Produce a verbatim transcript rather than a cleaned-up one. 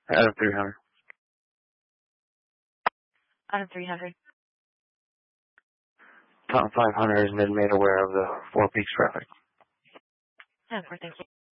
Out of three hundred. Out of three hundred. Top five hundred has been made aware of the Four Peaks traffic. ten four, thank you.